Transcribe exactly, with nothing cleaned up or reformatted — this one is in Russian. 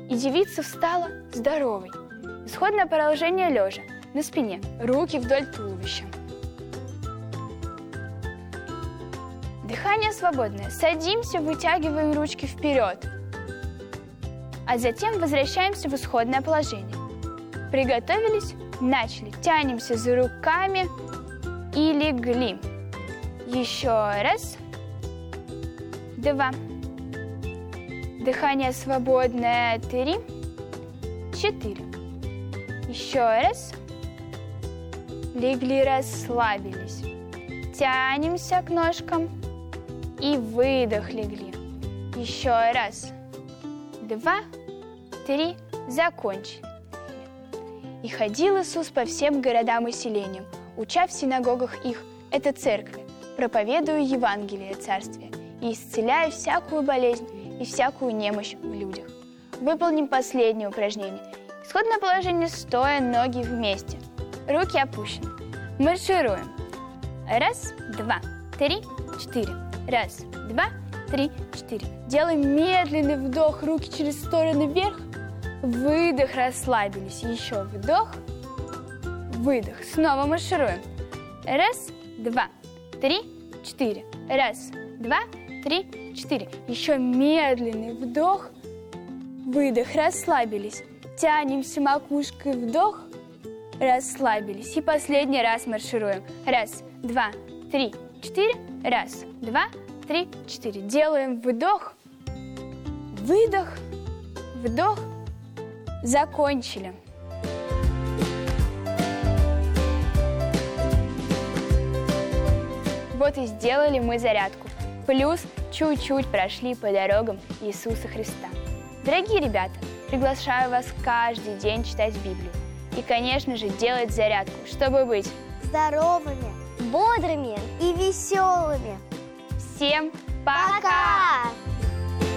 И девица встала здоровой. Исходное положение лежа, на спине, руки вдоль туловища. Дыхание свободное. Садимся, вытягиваем ручки вперед. А затем возвращаемся в исходное положение. Приготовились, начали. Тянемся за руками и легли. Еще раз. Два. Дыхание свободное. Три. Четыре. Еще раз. Легли, расслабились. Тянемся к ножкам. И выдох, легли. Еще раз. Два. Три. Закончили. И ходил Иисус по всем городам и селениям, уча в синагогах их, это церкви, проповедуя Евангелие Царствия и исцеляя всякую болезнь и всякую немощь в людях. Выполним последнее упражнение. Исходное положение стоя, ноги вместе. Руки опущены. Маршируем. Раз, два, три, четыре. Раз, два, три, четыре. Делаем медленный вдох, руки через стороны вверх. Выдох, расслабились. Еще вдох, выдох. Снова маршируем. Раз, два, три, четыре. Раз, два, три, четыре. Еще медленный вдох, выдох, расслабились. Тянемся макушкой, вдох, расслабились. И последний раз маршируем. Раз, два, три, четыре. Раз, два, три, четыре. Делаем вдох, выдох, вдох. Закончили. Вот и сделали мы зарядку. Плюс чуть-чуть прошли по дорогам Иисуса Христа. Дорогие ребята, приглашаю вас каждый день читать Библию. И, конечно же, делать зарядку, чтобы быть здоровыми, бодрыми и веселыми. Всем пока!